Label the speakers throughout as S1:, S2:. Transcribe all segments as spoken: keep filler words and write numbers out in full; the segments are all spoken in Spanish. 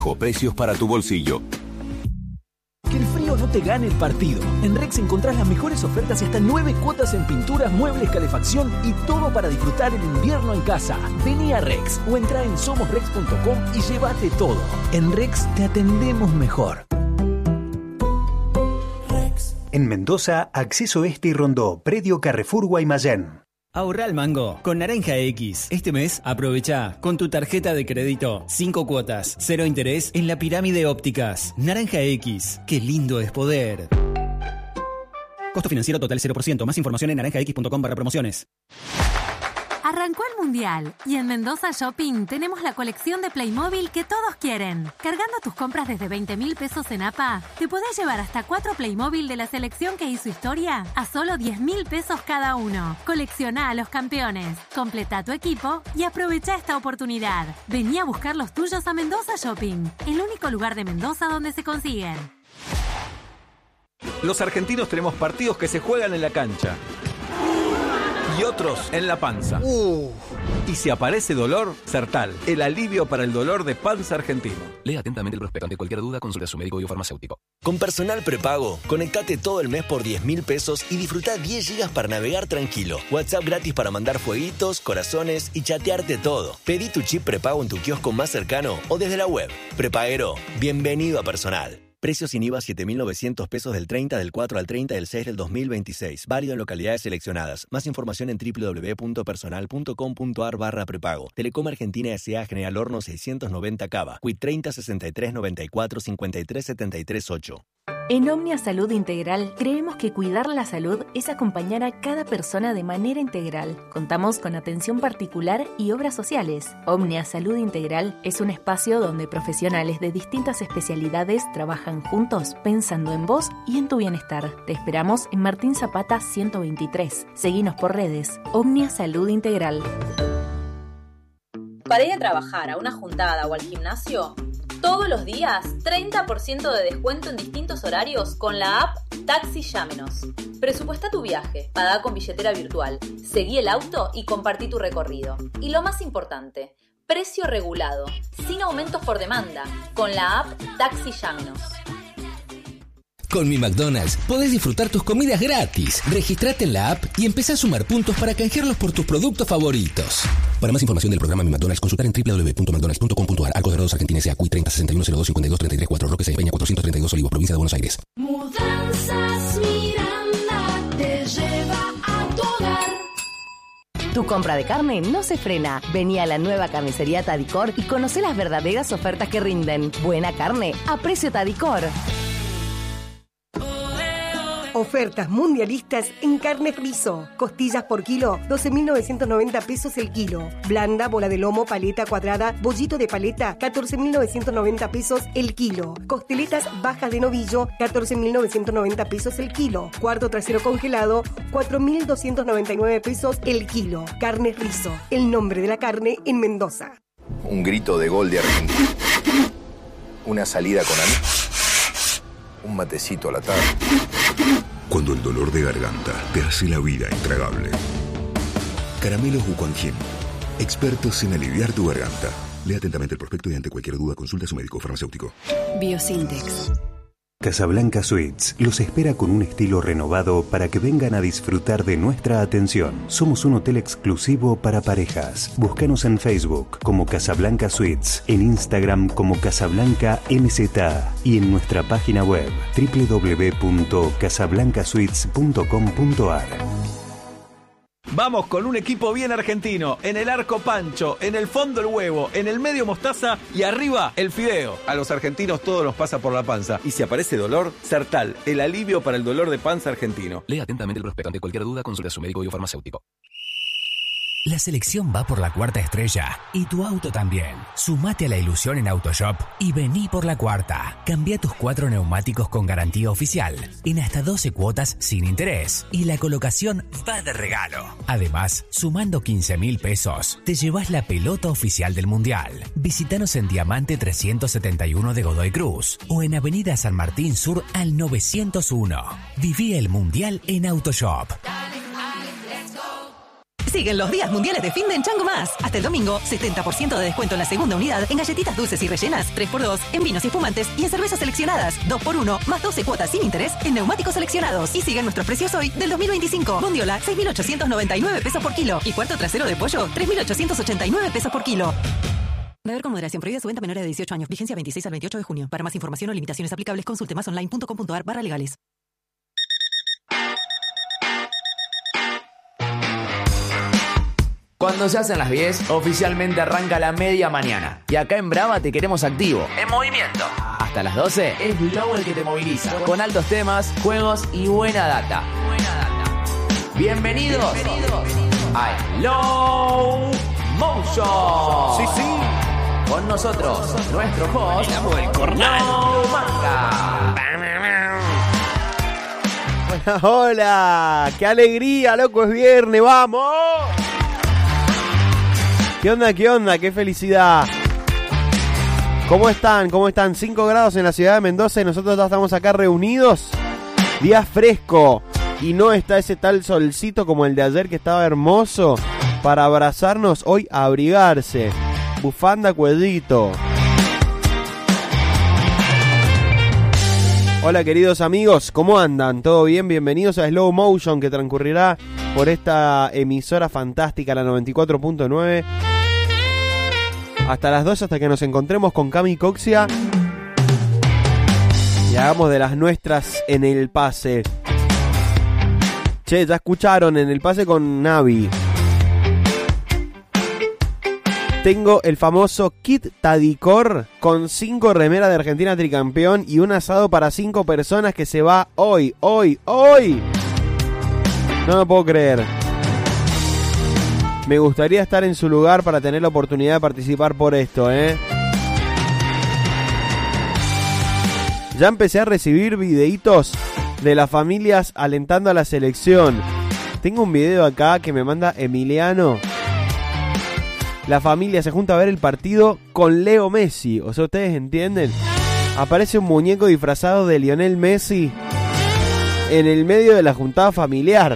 S1: Precios para tu bolsillo.
S2: Que el frío no te gane el partido. En Rex encontrás las mejores ofertas y hasta nueve cuotas en pinturas, muebles, calefacción y todo para disfrutar el invierno en casa. Vení a Rex o entra en somos rex punto com y llévate todo. En Rex te atendemos mejor.
S3: Rex. En Mendoza, Acceso Este y Rondó, Predio Carrefour Guaymallén.
S4: Ahorra al mango con Naranja X. Este mes aprovecha con tu tarjeta de crédito cinco cuotas, cero interés en la pirámide ópticas. Naranja X, qué lindo es poder. Costo financiero total cero por ciento. Más información en naranja x punto com barra promociones.
S5: Arrancó el Mundial y en Mendoza Shopping tenemos la colección de Playmobil que todos quieren. Cargando tus compras desde veinte mil pesos en A P A, te podés llevar hasta cuatro Playmobil de la selección que hizo historia a solo diez mil pesos cada uno. Colecciona a los campeones, completa tu equipo y aprovecha esta oportunidad. Vení a buscar los tuyos a Mendoza Shopping, el único lugar de Mendoza donde se consiguen.
S6: Los argentinos tenemos partidos que se juegan en la cancha y otros en la panza. Uh. Y si aparece dolor, Sertal, el alivio para el dolor de panza argentino.
S7: Lea atentamente el prospecto. Ante cualquier duda, consulte a su médico biofarmacéutico.
S8: Con Personal Prepago, conectate todo el mes por diez mil pesos y disfruta diez gigas para navegar tranquilo. WhatsApp gratis para mandar fueguitos, corazones y chatearte todo. Pedí tu chip prepago en tu kiosco más cercano o desde la web. Prepaguero, bienvenido a Personal. Precios sin I V A siete mil novecientos pesos del treinta del cuatro al treinta del seis del dos mil veintiséis. Válido en localidades seleccionadas. Más información en doble u doble u doble u punto personal punto com punto a r barra prepago. Telecom Argentina S A General Horno seiscientos noventa Cava. Quit treinta sesenta y tres noventa y cuatro cincuenta y tres setenta y tres ocho.
S9: En Omnia Salud Integral creemos que cuidar la salud es acompañar a cada persona de manera integral. Contamos con atención particular y obras sociales. Omnia Salud Integral es un espacio donde profesionales de distintas especialidades trabajan juntos pensando en vos y en tu bienestar. Te esperamos en Martín Zapata ciento veintitrés. Seguinos por redes. Omnia Salud Integral.
S10: Para ir a trabajar, a una juntada o al gimnasio, todos los días, treinta por ciento de descuento en distintos horarios con la app Taxi Llámenos. Presupuesta tu viaje, paga con billetera virtual, seguí el auto y compartí tu recorrido. Y lo más importante, precio regulado, sin aumentos por demanda, con la app Taxi Llámenos.
S11: Con Mi McDonald's podés disfrutar tus comidas gratis. Registrate en la app y empezá a sumar puntos para canjearlos por tus productos favoritos. Para más información del programa Mi McDonald's, consultar en doble u doble u doble u punto mcdonalds punto com punto a r. Arcos Dorados Argentina S A. Q I treinta sesenta y uno cero dos cincuenta y dos treinta y tres cuatro. Roque Peña cuatrocientos treinta y dos Olivos, provincia de Buenos Aires.
S12: Mudanzas Miranda te lleva a tu hogar.
S9: Tu compra de carne no se frena. Vení a la nueva carnicería Tadicor y conoce las verdaderas ofertas que rinden. Buena carne a precio Tadicor.
S13: Ofertas mundialistas en carne friso. Costillas por kilo, doce mil novecientos noventa pesos el kilo. Blanda, bola de lomo, paleta cuadrada, bollito de paleta, catorce mil novecientos noventa pesos el kilo. Costeletas bajas de novillo, catorce mil novecientos noventa pesos el kilo. Cuarto trasero congelado, cuatro mil doscientos noventa y nueve pesos el kilo. Carne friso, el nombre de la carne en Mendoza.
S14: Un grito de gol de Argentina. Una salida con amigos. Un matecito a la tarde.
S15: Cuando el dolor de garganta te hace la vida intragable. Caramelos Wuquanjin, expertos en aliviar tu garganta. Lea atentamente el prospecto y ante cualquier duda consulta a su médico farmacéutico.
S9: Biosintex.
S3: Casablanca Suites los espera con un estilo renovado para que vengan a disfrutar de nuestra atención. Somos un hotel exclusivo para parejas. Búscanos en Facebook como Casablanca Suites, en Instagram como Casablanca M Z y en nuestra página web doble u doble u doble u punto casablanca suites punto com punto a r.
S6: Vamos con un equipo bien argentino. En el arco Pancho, en el fondo el huevo, en el medio mostaza y arriba el fideo. A los argentinos todo nos pasa por la panza. Y si aparece dolor, Sertal, el alivio para el dolor de panza argentino.
S7: Lea atentamente el prospecto. Ante cualquier duda, consulte a su médico biofarmacéutico.
S16: La selección va por la cuarta estrella y tu auto también. Sumate a la ilusión en Autoshop y vení por la cuarta. Cambia tus cuatro neumáticos con garantía oficial en hasta doce cuotas sin interés y la colocación va de regalo. Además, sumando quince mil pesos, te llevas la pelota oficial del Mundial. Visítanos en Diamante trescientos setenta y uno de Godoy Cruz o en Avenida San Martín Sur al novecientos uno. Viví el Mundial en Autoshop.
S17: Siguen los días mundiales de fin de en Chango Más. Hasta el domingo, setenta por ciento de descuento en la segunda unidad en galletitas dulces y rellenas, tres por dos, en vinos y espumantes y en cervezas seleccionadas, dos por uno, más doce cuotas sin interés en neumáticos seleccionados. Y siguen nuestros precios hoy del dos mil veinticinco. Bondiola, seis mil ochocientos noventa y nueve pesos por kilo. Y cuarto trasero de pollo, tres mil ochocientos ochenta y nueve pesos por kilo. Beber con moderación. Prohibida su venta a menores de dieciocho años. Vigencia veintiséis al veintiocho de junio. Para más información o limitaciones aplicables, consulte más online punto com punto a r barra legales.
S18: Cuando se hacen las diez, oficialmente arranca la media mañana. Y acá en Brava te queremos activo, en movimiento. Hasta las doce es Low el que te moviliza. Con altos temas, juegos y buena data. Buena data. Bienvenidos, Bienvenidos a Low Motion.
S19: Sí, sí.
S18: Con nosotros, nuestro host,
S19: el amo del cornal.
S18: Low Manga.
S19: Hola, hola. ¡Qué alegría, loco! Es viernes, ¡vamos! ¿Qué onda, qué onda? ¡Qué felicidad! ¿Cómo están? ¿Cómo están? cinco grados en la ciudad de Mendoza y nosotros ya estamos acá reunidos. Día fresco. Y no está ese tal solcito como el de ayer que estaba hermoso. Para abrazarnos hoy a abrigarse. Bufanda, cuellito. Hola queridos amigos, ¿cómo andan? ¿Todo bien? Bienvenidos a Slow Motion que transcurrirá por esta emisora fantástica, la noventa y cuatro punto nueve. Hasta las dos, hasta que nos encontremos con Cami Coxia y hagamos de las nuestras en el pase. Che, ya escucharon, en el pase con Navi. Tengo el famoso kit Tadicor con cinco remeras de Argentina tricampeón y un asado para cinco personas que se va hoy, hoy, hoy. No lo puedo creer. Me gustaría estar en su lugar para tener la oportunidad de participar por esto, ¿eh? Ya empecé a recibir videitos de las familias alentando a la selección. Tengo un video acá que me manda Emiliano. La familia se junta a ver el partido con Leo Messi. O sea, ¿ustedes entienden? Aparece un muñeco disfrazado de Lionel Messi en el medio de la juntada familiar.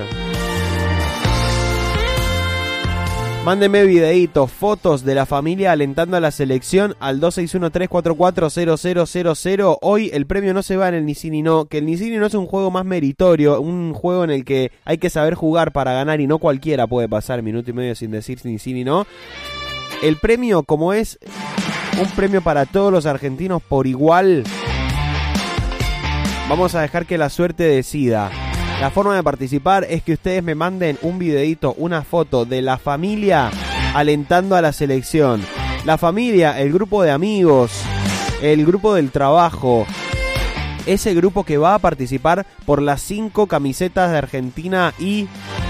S19: Mándenme videitos, fotos de la familia alentando a la selección al dos seis uno tres cuatro cuatro cero cero cero cero. Hoy el premio no se va en el ni sí ni no, que el ni sí ni no es un juego más meritorio, un juego en el que hay que saber jugar para ganar y no cualquiera puede pasar minuto y medio sin decir ni sí ni no. El premio, como es un premio para todos los argentinos por igual, vamos a dejar que la suerte decida. La forma de participar es que ustedes me manden un videito, una foto de la familia alentando a la selección. La familia, el grupo de amigos, el grupo del trabajo, ese grupo que va a participar por las cinco camisetas de Argentina y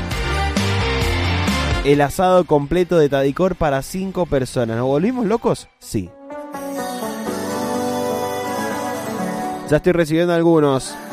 S19: el asado completo de Tadicor para cinco personas. ¿Nos volvimos locos? Sí. Ya estoy recibiendo algunos.